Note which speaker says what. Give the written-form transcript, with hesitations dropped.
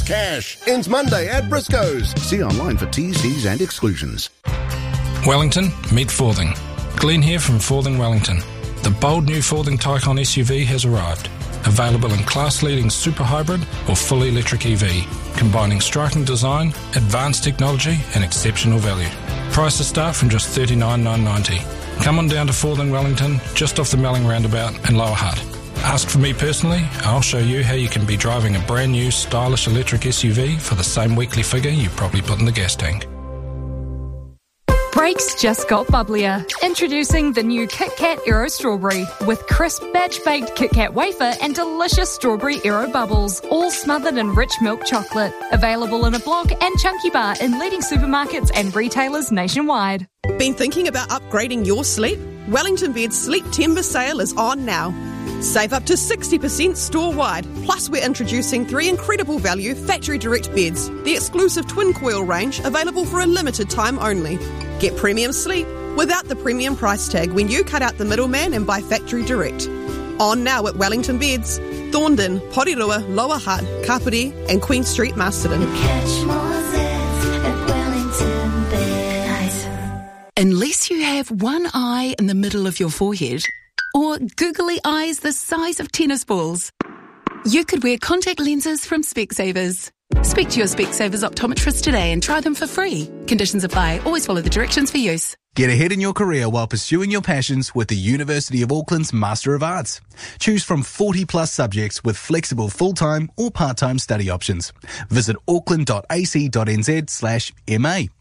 Speaker 1: cash. Ends Monday at Briscoe's. See online for T's, C's and exclusions.
Speaker 2: Wellington, meet Forthing. Glenn here from Forthing Wellington. The bold new Forthing Taycan SUV has arrived. Available in class-leading super hybrid or fully electric EV, combining striking design, advanced technology and exceptional value. Prices start from just $39,990. Come on down to Forthing Wellington, just off the Melling roundabout in Lower Hutt. Ask for me personally, I'll show you how you can be driving a brand new stylish electric SUV for the same weekly figure you probably put in the gas tank.
Speaker 3: Brakes just got bubblier. Introducing the new Kit Kat Aero Strawberry with crisp batch-baked Kit Kat wafer and delicious strawberry Aero bubbles, all smothered in rich milk chocolate. Available in a block and chunky bar in leading supermarkets and retailers nationwide.
Speaker 4: Been thinking about upgrading your sleep? Wellington Bed's Sleep Timber sale is on now. Save up to 60% store-wide. Plus, we're introducing 3 incredible value factory direct beds. The exclusive twin coil range available for a limited time only. Get premium sleep without the premium price tag when you cut out the middleman and buy factory direct. On now at Wellington Beds, Thorndon, Porirua, Lower Hutt, Kapiti and Queen Street, Masterton.
Speaker 5: Catch more zits at Wellington Beds.
Speaker 6: Unless you have one eye in the middle of your forehead, or googly eyes the size of tennis balls, you could wear contact lenses from Specsavers. Speak to your Specsavers optometrist today and try them for free. Conditions apply. Always follow the directions for use.
Speaker 7: Get ahead in your career while pursuing your passions with the University of Auckland's Master of Arts. Choose from 40 plus subjects with flexible full-time or part-time study options. Visit auckland.ac.nz/MA.